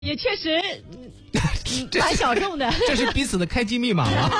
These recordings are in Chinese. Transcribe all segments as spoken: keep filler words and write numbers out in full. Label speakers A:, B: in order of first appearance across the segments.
A: 也确实蛮小众的。
B: 这是彼此的开机密码吗？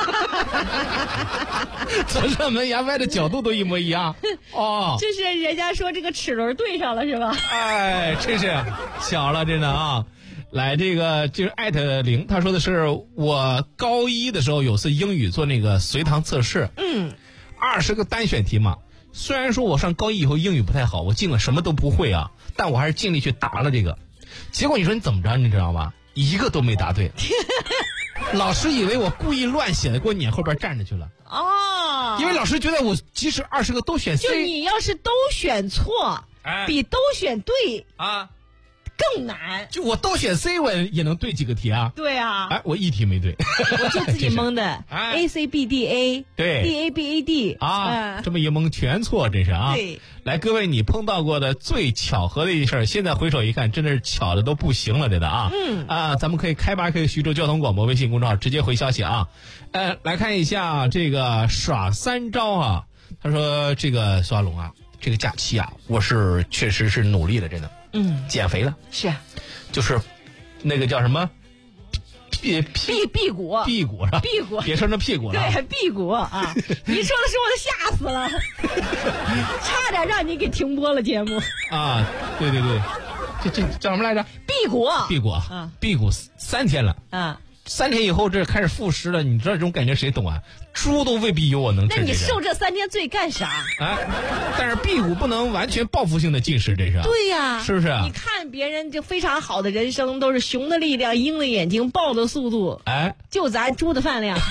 B: 左侧门牙歪的角度都一模一样哦。
A: 这是人家说这个齿轮对上了是吧？
B: 哎，真是巧了，真的啊！来，这个就是艾特零，他说的是我高一的时候有次英语做那个随堂测试，
A: 嗯，
B: 二十个单选题嘛。虽然说我上高一以后英语不太好，我进了什么都不会啊，但我还是尽力去答了这个。结果你说你怎么着，你知道吗？一个都没答对。老师以为我故意乱写的，给我撵后边站着去了。
A: 哦，
B: 因为老师觉得我即使二十个都选 C，
A: 就你要是都选错，
B: 哎，
A: 比都选对
B: 啊
A: 更难。
B: 就我都选 C， 我也能对几个题啊？
A: 对啊，
B: 哎，我一题没对，
A: 我就自己蒙的。
B: 哎、
A: A C B D A，
B: 对
A: ，D A B A D
B: 啊，
A: 嗯、
B: 这么一蒙全错，真是啊。
A: 对，
B: 来，各位，你碰到过的最巧合的一事儿，现在回首一看，真的是巧的都不行了，真的啊。
A: 嗯
B: 啊，咱们可以开拔 K 徐州交通广播微信公众号直接回消息啊。呃，来看一下这个耍三招啊。他说：“这个苏阿龙啊，这个假期啊，我是确实是努力了，真的，
A: 嗯，
B: 减肥了，
A: 是，
B: 就是那个叫什么？”屁
A: 屁屁股，
B: 屁股是吧？
A: 屁股，
B: 别说那屁股了。
A: 对，屁股啊！你说的是我都吓死了，差点让你给停播了节目
B: 啊！对对对，这这叫什么来着？
A: 屁股，
B: 屁股啊！屁股三天了
A: 啊！
B: 三天以后这开始复食了，你知道这种感觉谁懂啊？猪都未必有我能吃。
A: 那你受这三天罪干啥？
B: 啊！但是屁股不能完全报复性的进食，这是。
A: 对呀、啊，
B: 是不是？
A: 你看别人就非常好的人生，都是熊的力量、鹰的眼睛、豹的速度，
B: 哎，
A: 就咱猪的饭量。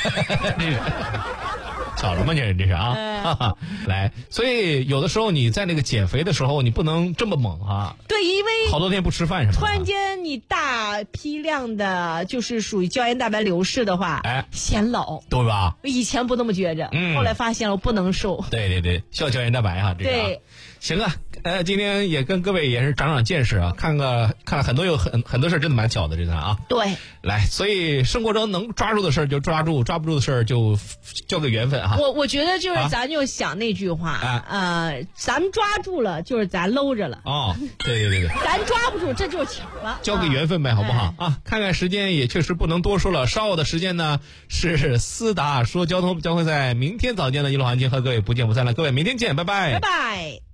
B: 巧了吗？这人这是啊、嗯！来，所以有的时候你在那个减肥的时候，你不能这么猛啊。
A: 对，因为
B: 好多天不吃饭什么的。
A: 突然间你大批量的，就是属于胶原蛋白流失的话，
B: 哎，
A: 显老，
B: 对吧？
A: 以前不那么觉着，
B: 嗯，
A: 后来发现了我不能瘦。
B: 对对对，需要胶原蛋白啊，这个、啊。
A: 对。
B: 行啊，呃，今天也跟各位也是长长见识啊，看个看了很多有很很多事真的蛮巧的，真的啊。
A: 对，
B: 来，所以生活中能抓住的事就抓住，抓不住的事就交给缘分哈。
A: 我我觉得就是咱就想那句话，啊、呃，咱们抓住了就是咱搂着了。
B: 哦，对对对对，
A: 咱抓不住这就是巧了，
B: 交给缘分呗，啊、好不好、
A: 哎、
B: 啊？看看时间也确实不能多说了，稍后的时间呢是思达说交通将会在明天早间的一路环境和各位不见不散了，各位明天见，拜拜，
A: 拜拜。